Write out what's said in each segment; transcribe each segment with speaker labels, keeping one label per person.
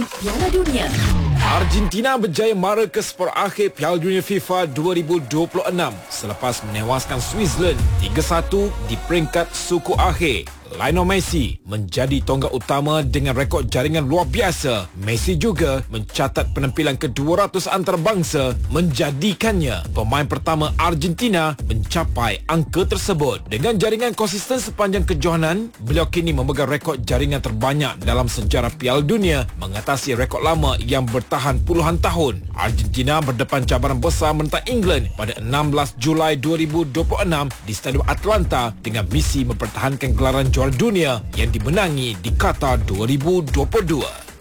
Speaker 1: Piala Dunia.
Speaker 2: Argentina berjaya mara ke separ akhir Piala Dunia FIFA 2026 selepas menewaskan Switzerland 3-1 di peringkat suku akhir. Lionel Messi menjadi tonggak utama dengan rekod jaringan luar biasa. Messi juga mencatat penampilan ke-200 antarabangsa, menjadikannya pemain pertama Argentina mencapai angka tersebut. Dengan jaringan konsisten sepanjang kejohanan, beliau kini memegang rekod jaringan terbanyak dalam sejarah Piala Dunia, mengatasi rekod lama yang bertahan puluhan tahun. Argentina berdepan cabaran besar menentang England pada 16 Julai 2026 di Stadium Atlanta dengan misi mempertahankan gelaran juara dunia yang dimenangi di Qatar 2022.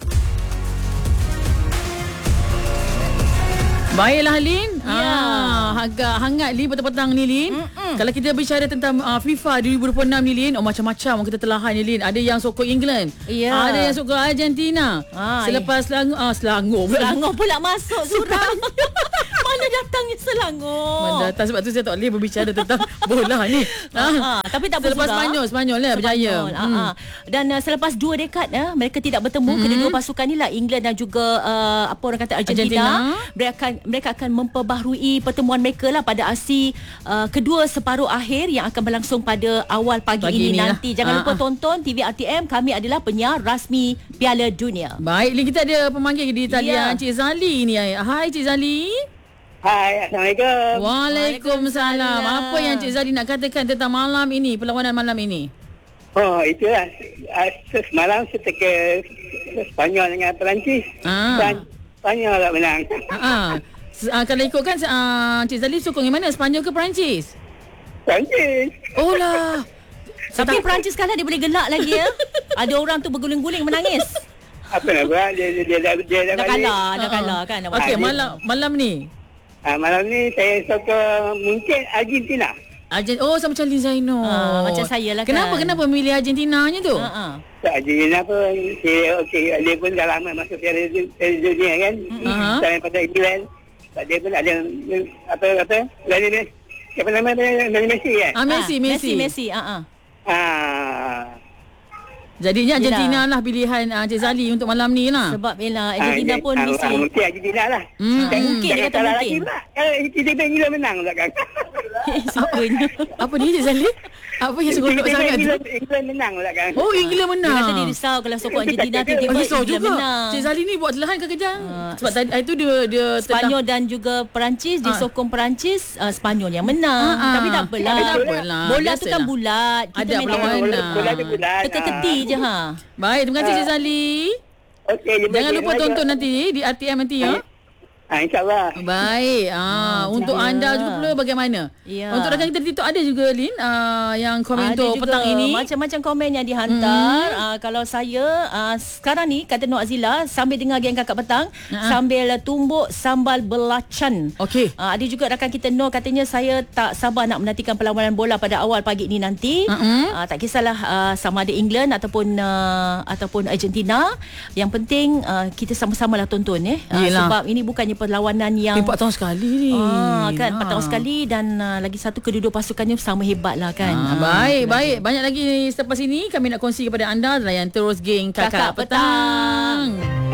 Speaker 3: Baiklah Lin. Agak hangat Lin petang-petang ni Lin. Kalau kita bicara tentang FIFA 2026 ni Lin, macam-macam kita telahan ni Lin. Ada yang sokong England, ada yang sokong Argentina. Selepas Selangor
Speaker 1: pula masuk surat. Mana datangnya Selangor?
Speaker 3: Mendatang, sebab tu saya tak boleh berbicara tentang bola ni.
Speaker 1: Tapi tak
Speaker 3: selepas Spanyol lah berjaya.
Speaker 1: Dan selepas 2 dekad mereka tidak bertemu, kedua-dua pasukan ni lah, England dan juga apa orang kata Argentina. Mereka akan memperbaharui pertemuan mereka lah pada aksi kedua separuh akhir yang akan berlangsung pada awal pagi ini nanti. Jangan lupa tonton TV RTM. Kami adalah penyiar rasmi Piala Dunia.
Speaker 3: Baik, Lin, kita ada pemanggil di talian Cik Zali ni. Hai Cik Zali.
Speaker 4: Hai, Assalamualaikum.
Speaker 3: Waalaikumsalam. Apa yang Cik Zali nak katakan tentang malam ini, perlawanan malam ini?
Speaker 4: Oh, itulah. Semalam saya teka Spanyol dengan Perancis. Dan Spanyol tak menang.
Speaker 3: Kalau ikutkan Cik Zali sokong yang mana, Spanyol ke Perancis?
Speaker 4: Perancis.
Speaker 3: Oh lah.
Speaker 1: Tapi Perancis kalah dia boleh gelak lagi ya. Ada orang tu berguling-guling menangis.
Speaker 4: Apa nak buat? Dia dah
Speaker 1: kalah kan.
Speaker 3: Okey, malam ni.
Speaker 4: Malam ni saya sokong mungkin Argentina.
Speaker 3: Sama macam Lin Zaino.
Speaker 1: Macam saya lah kan.
Speaker 3: Kenapa memilih Argentinanya tu?
Speaker 4: Argentina pun dia pun dah lama masuk Piala Dunia kan. Selain pada England, dia pun ada apa siapa nama Messi kan.
Speaker 1: Messi.
Speaker 3: Jadinya Argentina lah pilihan Cik Zali untuk malam ni lah.
Speaker 1: Sebab Argentina pun mesti
Speaker 4: mungkin Argentina lah.
Speaker 1: Mungkin dia kata mungkin.
Speaker 4: Kalau kita England menang belakang.
Speaker 1: Sukanya.
Speaker 3: Apa ni Cik Zali? Apa yang seronok sangat tu?
Speaker 4: England menang belakang.
Speaker 3: Oh, England menang.
Speaker 1: Dia kata dia risau kalau sokong Argentina tiba-tiba
Speaker 3: risau
Speaker 1: England
Speaker 3: juga
Speaker 1: menang.
Speaker 3: Cik Zali ni buat telahan kejang. Sebab tadi itu dia
Speaker 1: Spanyol dan juga Perancis, dia sokong Perancis, Spanyol yang menang. Tapi tak apalah. Bola tu kan bulat.
Speaker 3: Ada perlawanan.
Speaker 4: Bola tu bulat.
Speaker 1: Teka-teki je
Speaker 3: Baik, terima kasih Cik Zali.
Speaker 4: Okey,
Speaker 3: jangan lupa tonton nanti di RTM nanti ya.
Speaker 4: InsyaAllah.
Speaker 3: Baik. Untuk anda juga pula bagaimana? Untuk rakan kita di TikTok ada juga Lin yang komen untuk petang ini.
Speaker 1: Macam-macam komen yang dihantar. Kalau saya sekarang ni kata Nur Azila sambil dengar Geng Kakak Petang, sambil tumbuk sambal belacan.
Speaker 3: Okey.
Speaker 1: Ada juga rakan kita Nur katanya saya tak sabar nak menantikan perlawanan bola pada awal pagi ini nanti. Tak kisahlah sama ada England ataupun Argentina. Yang penting kita sama-samalah tonton sebab ini bukannya perlawanan yang
Speaker 3: 4 tahun sekali ni.
Speaker 1: Kan 4 tahun sekali dan lagi satu kedua-dua pasukannya sama hebat lah kan.
Speaker 3: Baik. Banyak lagi selepas ini kami nak kongsi kepada anda. Layan terus Geng Kakak Petang.